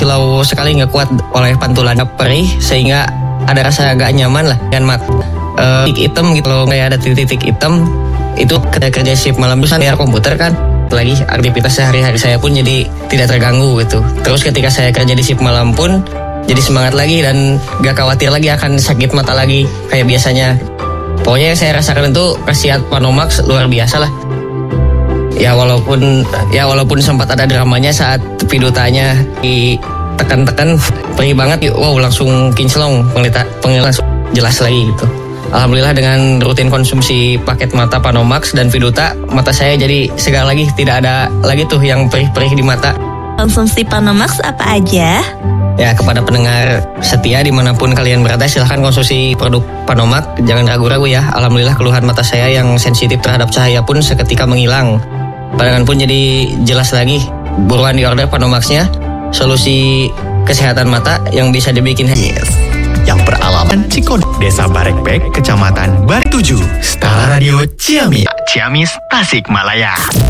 slow sekali, nggak kuat oleh pantulan perih sehingga ada rasa agak nyaman lah dengan titik hitam gitu. Kalau kayak ada titik-titik hitam itu ketika kerja shift malam itu layar komputer kan, lagi aktivitas sehari-hari saya pun jadi tidak terganggu gitu. Terus ketika saya kerja di shift malam pun jadi semangat lagi dan gak khawatir lagi akan sakit mata lagi kayak biasanya. Pokoknya yang saya rasakan itu khasiat Panomax luar biasa lah. Ya walaupun sempat ada dramanya saat pidutanya ditekan-tekan perih banget, wow langsung kinclong, penglihatan jelas lagi gitu. Alhamdulillah dengan rutin konsumsi paket mata Panomax dan Viduta, mata saya jadi segar lagi, tidak ada lagi tuh yang perih-perih di mata. Konsumsi Panomax apa aja? Ya, kepada pendengar setia dimanapun kalian berada, silahkan konsumsi produk Panomax, jangan ragu-ragu ya. Alhamdulillah keluhan mata saya yang sensitif terhadap cahaya pun seketika menghilang. Pandangan pun jadi jelas lagi. Buruan di order Panomaxnya, solusi kesehatan mata yang bisa dibikin. Yes. Yang beralaman Cikodok, Desa Barekbek, Kecamatan Bari 7, Star Radio Ciamis, Tasikmalaya.